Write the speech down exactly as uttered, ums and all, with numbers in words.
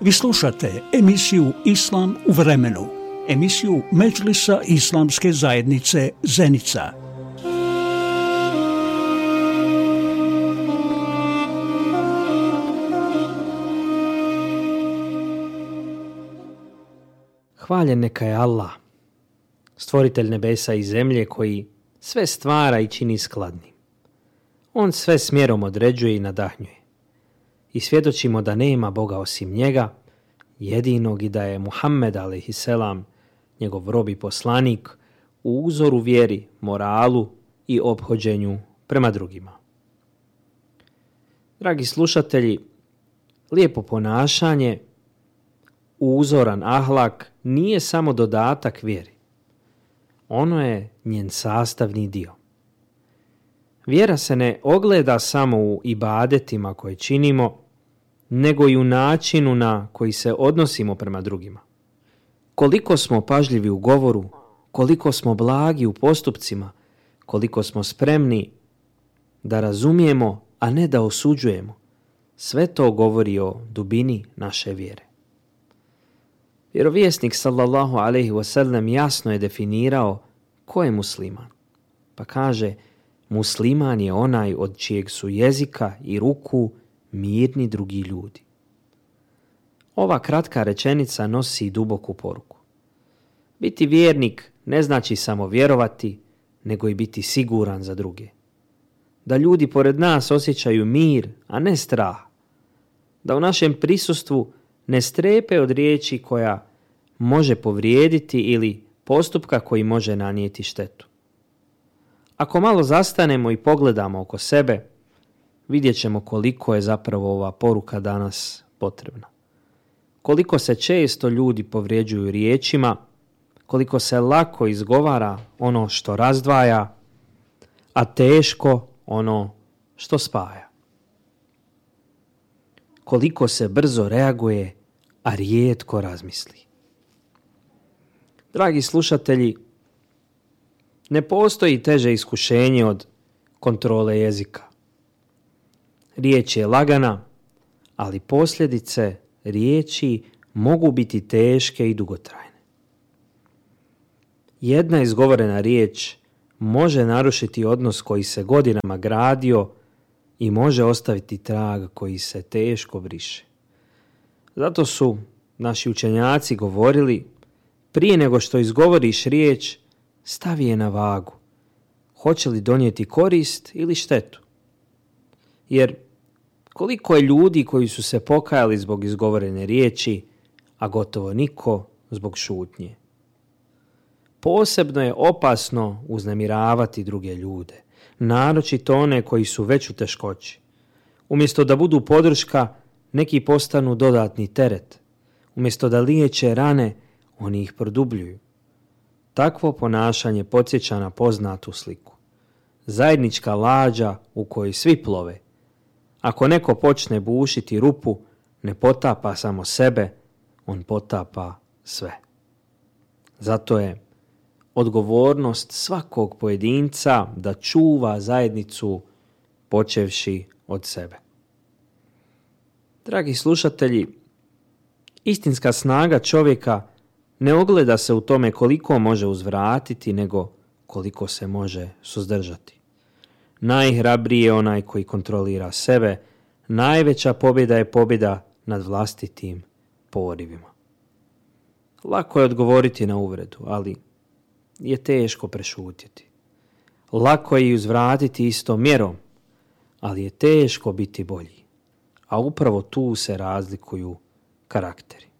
Vi slušate emisiju Islam u vremenu, emisiju Medžlisa Islamske zajednice Zenica. Hvaljen neka je Allah, stvoritelj nebesa i zemlje koji sve stvara i čini skladnim. On sve smjerom određuje i nadahnjuje. I svjedočimo da nema Boga osim njega, jedinog, i da je Muhammed alejhiselam njegov rob i poslanik u uzoru vjeri, moralu i ophođenju prema drugima. Dragi slušatelji, lijepo ponašanje, uzoran ahlak nije samo dodatak vjeri. Ono je njen sastavni dio. Vjera se ne ogleda samo u ibadetima koje činimo, nego i u načinu na koji se odnosimo prema drugima. Koliko smo pažljivi u govoru, koliko smo blagi u postupcima, koliko smo spremni da razumijemo, a ne da osuđujemo, sve to govori o dubini naše vjere. Vjerovjesnik sallallahu alejhi ve sellem jasno je definirao ko je musliman. Pa kaže, musliman je onaj od čijeg su jezika i ruku mirni drugi ljudi. Ova kratka rečenica nosi duboku poruku. Biti vjernik ne znači samo vjerovati, nego i biti siguran za druge. Da ljudi pored nas osjećaju mir, a ne strah. Da u našem prisustvu ne strepe od riječi koja može povrijediti ili postupka koji može nanijeti štetu. Ako malo zastanemo i pogledamo oko sebe, vidjet ćemo koliko je zapravo ova poruka danas potrebna. Koliko se često ljudi povrijeđuju riječima, koliko se lako izgovara ono što razdvaja, a teško ono što spaja. Koliko se brzo reaguje, a rijetko razmisli. Dragi slušatelji, ne postoji teže iskušenje od kontrole jezika. Riječ je lagana, ali posljedice riječi mogu biti teške i dugotrajne. Jedna izgovorena riječ može narušiti odnos koji se godinama gradio i može ostaviti trag koji se teško briše. Zato su naši učenjaci govorili, prije nego što izgovoriš riječ, stavi je na vagu. Hoće li donijeti korist ili štetu? Jer koliko je ljudi koji su se pokajali zbog izgovorene riječi, a gotovo niko zbog šutnje. Posebno je opasno uznemiravati druge ljude, naročito one koji su već u teškoći. Umjesto da budu podrška, neki postanu dodatni teret. Umjesto da liječe rane, oni ih produbljuju. Takvo ponašanje podsjeća na poznatu sliku. Zajednička lađa u kojoj svi plove. Ako neko počne bušiti rupu, ne potapa samo sebe, on potapa sve. Zato je odgovornost svakog pojedinca da čuva zajednicu počevši od sebe. Dragi slušatelji, istinska snaga čovjeka ne ogleda se u tome koliko može uzvratiti, nego koliko se može suzdržati. Najhrabriji je onaj koji kontrolira sebe, najveća pobjeda je pobjeda nad vlastitim porivima. Lako je odgovoriti na uvredu, ali je teško prešutjeti. Lako je i uzvratiti istom mjerom, ali je teško biti bolji. A upravo tu se razlikuju karakteri.